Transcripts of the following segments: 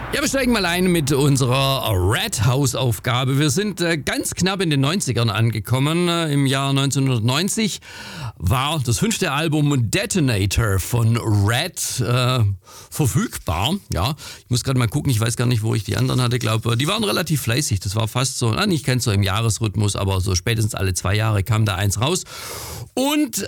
Ja, wir steigen mal ein mit unserer Red House-Aufgabe. Wir sind ganz knapp in den 90ern angekommen. Im Jahr 1990 war das 5. Album Detonator von Red verfügbar. Ja, ich muss gerade mal gucken, ich weiß gar nicht, wo ich die anderen hatte. Ich glaube, die waren relativ fleißig. Das war fast so, nicht ganz so im Jahresrhythmus, aber so spätestens alle 2 Jahre kam da eins raus. Und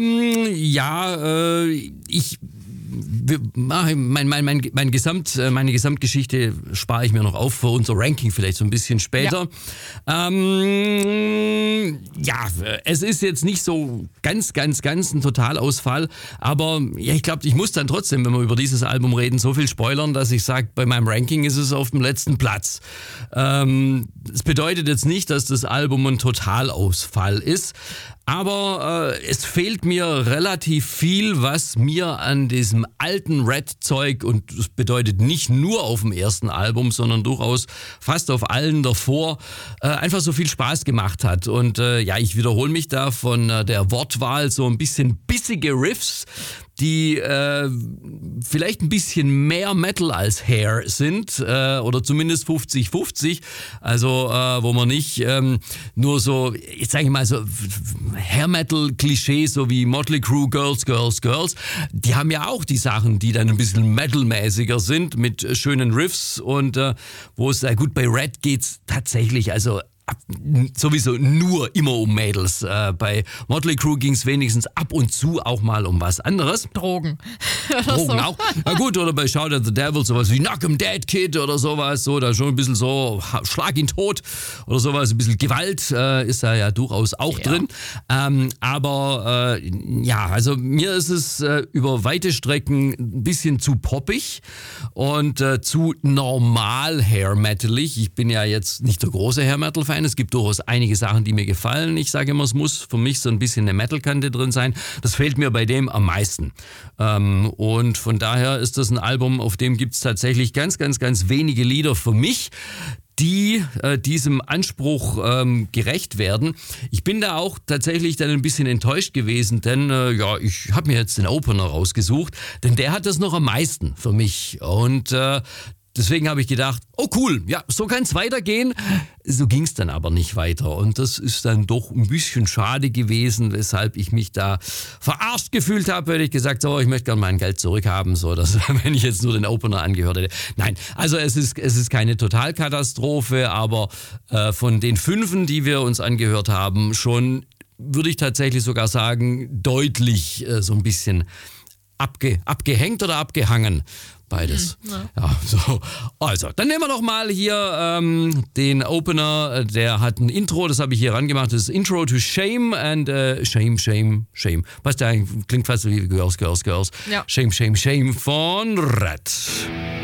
meine Gesamtgeschichte spare ich mir noch auf für unser Ranking vielleicht so ein bisschen später. Ja. Es ist jetzt nicht so ganz ein Totalausfall, aber ja, ich glaube, ich muss dann trotzdem, wenn wir über dieses Album reden, so viel spoilern, dass ich sage, bei meinem Ranking ist es auf dem letzten Platz. Es bedeutet jetzt nicht, dass das Album ein Totalausfall ist, aber es fehlt mir relativ viel, was mir an diesem alten Red-Zeug, und das bedeutet nicht nur auf dem ersten Album, sondern durchaus fast auf allen davor, einfach so viel Spaß gemacht hat. Und ich wiederhole mich da von der Wortwahl, so ein bisschen bissige Riffs, die vielleicht ein bisschen mehr Metal als Hair sind, oder zumindest 50-50, also wo man nicht nur so, jetzt sage ich mal so Hair-Metal-Klischees, so wie Motley Crue, Girls, Girls, Girls, die haben ja auch die Sachen, die dann ein bisschen Metal-mäßiger sind, mit schönen Riffs, und wo es, gut, bei Red geht's tatsächlich, also sowieso nur immer um Mädels. Bei Motley Crue ging es wenigstens ab und zu auch mal um was anderes. Drogen. Drogen so. Auch. Na gut, oder bei Shout at the Devil sowas wie Knock 'em Dead Kid oder sowas. So, da schon ein bisschen so Schlag ihn tot oder sowas. Ein bisschen Gewalt ist da ja durchaus auch drin. Also mir ist es über weite Strecken ein bisschen zu poppig und zu normal Hair-Metalig. Ich bin ja jetzt nicht der große Hair-Metal-Fan. Es gibt durchaus einige Sachen, die mir gefallen. Ich sage immer, es muss für mich so ein bisschen eine Metal-Kante drin sein. Das fehlt mir bei dem am meisten. Und von daher ist das ein Album, auf dem gibt es tatsächlich ganz wenige Lieder für mich, die diesem Anspruch gerecht werden. Ich bin da auch tatsächlich dann ein bisschen enttäuscht gewesen, denn ich habe mir jetzt den Opener rausgesucht, denn der hat das noch am meisten für mich. Und deswegen habe ich gedacht, oh cool, ja, so kann es weitergehen. So ging es dann aber nicht weiter. Und das ist dann doch ein bisschen schade gewesen, weshalb ich mich da verarscht gefühlt habe. Hätte ich gesagt, so, ich möchte gerne mein Geld zurückhaben, so, dass, wenn ich jetzt nur den Opener angehört hätte. Nein, also es ist keine Totalkatastrophe, aber von den 5, die wir uns angehört haben, schon, würde ich tatsächlich sogar sagen, deutlich so ein bisschen abgehängt oder abgehangen. Beides. Ja, so. Also, dann nehmen wir doch mal hier den Opener. Der hat ein Intro, das habe ich hier rangemacht. Das ist Intro to Shame and Shame, Shame, Shame. Was der klingt fast so wie Girls, Girls, Girls. Ja. Shame, Shame, Shame von Red.